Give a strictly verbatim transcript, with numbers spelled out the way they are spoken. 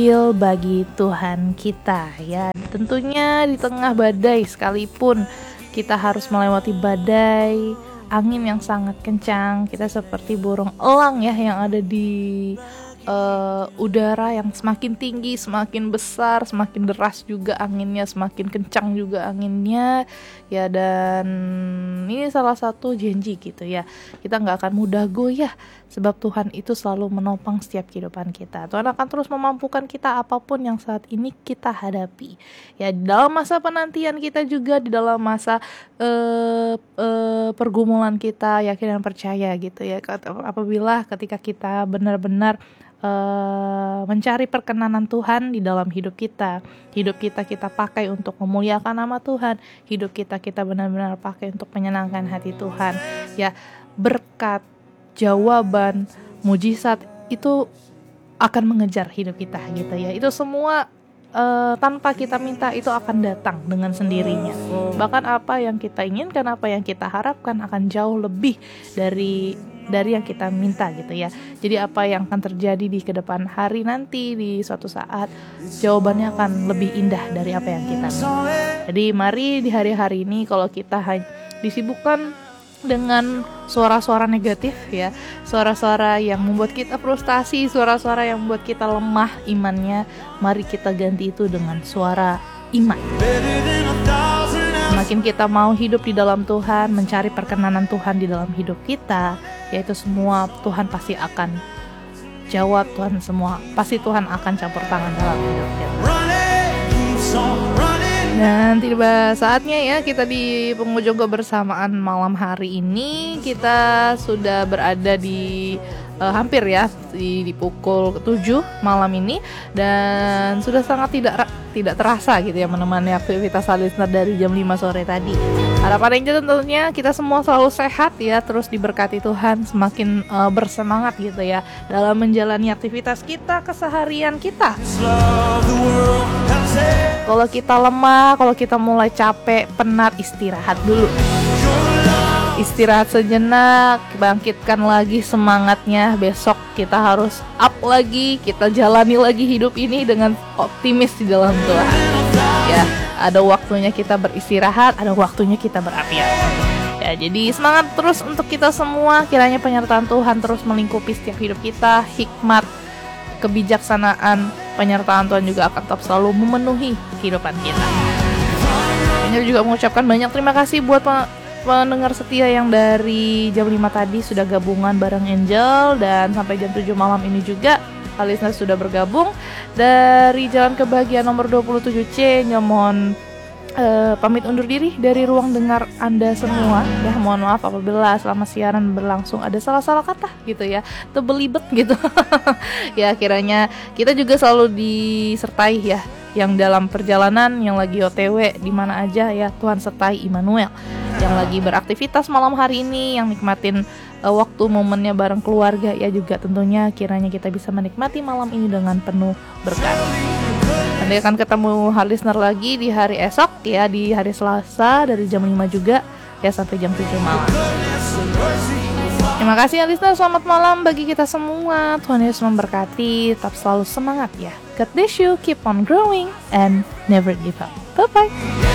bagi Tuhan kita ya. Tentunya di tengah badai sekalipun kita harus melewati badai, angin yang sangat kencang, kita seperti burung elang ya yang ada di uh, udara yang semakin tinggi, semakin besar, semakin deras juga anginnya, semakin kencang juga anginnya ya. Dan ini salah satu janji gitu ya, kita gak akan mudah goyah sebab Tuhan itu selalu menopang setiap kehidupan kita. Tuhan akan terus memampukan kita apapun yang saat ini kita hadapi ya, di dalam masa penantian kita juga, di dalam masa uh, uh, pergumulan kita, yakin dan percaya gitu ya. Apabila ketika kita benar-benar Uh, mencari perkenanan Tuhan di dalam hidup kita, hidup kita kita pakai untuk memuliakan nama Tuhan, hidup kita kita benar-benar pakai untuk menyenangkan hati Tuhan ya, berkat, jawaban, mujizat itu akan mengejar hidup kita gitu ya. Itu semua uh, tanpa kita minta itu akan datang dengan sendirinya. Bahkan apa yang kita inginkan, apa yang kita harapkan akan jauh lebih dari dari yang kita minta gitu ya. Jadi apa yang akan terjadi di kedepan hari nanti, di suatu saat, jawabannya akan lebih indah dari apa yang kita minta. Jadi mari di hari-hari ini kalau kita disibukkan dengan suara-suara negatif ya, suara-suara yang membuat kita frustasi, suara-suara yang membuat kita lemah imannya, mari kita ganti itu dengan suara iman. Semakin kita mau hidup di dalam Tuhan, mencari perkenanan Tuhan di dalam hidup kita, yaitu semua Tuhan pasti akan jawab, Tuhan semua pasti Tuhan akan campur tangan dalam hidup kita. Dan tiba saatnya ya kita di penghujung kebersamaan malam hari ini, kita sudah berada di uh, hampir ya di, di pukul tujuh malam ini, dan sudah sangat tidak tidak terasa gitu ya menemani aktivitas listener dari jam lima sore tadi. Harapan Angel tentunya kita semua selalu sehat ya, terus diberkati Tuhan, semakin uh, bersemangat gitu ya dalam menjalani aktivitas kita, keseharian kita. Kalau kita lemah, kalau kita mulai capek, penat, istirahat dulu. Istirahat sejenak, bangkitkan lagi semangatnya. Besok kita harus up lagi, kita jalani lagi hidup ini dengan optimis di dalam Tuhan. Ya, ada waktunya kita beristirahat, ada waktunya kita berapi-api. Ya, jadi semangat terus untuk kita semua. Kiranya penyertaan Tuhan terus melingkupi setiap hidup kita, hikmat, kebijaksanaan, penyertaan Tuhan juga akan tetap selalu memenuhi kehidupan kita. Angel juga mengucapkan banyak terima kasih buat pendengar setia yang dari jam lima tadi sudah gabungan bareng Angel, dan sampai jam tujuh malam ini juga listener sudah bergabung. Dari Jalan Kebahagiaan nomor dua puluh tujuh C, Angel mohon uh, pamit undur diri dari ruang dengar Anda semua ya. Mohon maaf apabila selama siaran berlangsung ada salah-salah kata gitu ya, tebelibet gitu. Ya, kiranya kita juga selalu disertai ya, yang dalam perjalanan, yang lagi O T W di mana aja ya, Tuhan sertai Immanuel. Yang lagi beraktivitas malam hari ini, yang nikmatin uh, waktu momennya bareng keluarga ya, juga tentunya kiranya kita bisa menikmati malam ini dengan penuh berkat. Nanti akan ketemu hard listener lagi di hari esok ya, di hari Selasa dari jam lima juga ya sampai jam tujuh malam. Terima kasih ya listener, selamat malam bagi kita semua. Tuhan Yesus memberkati, tetap selalu semangat ya. God bless you, keep on growing and never give up. Bye bye.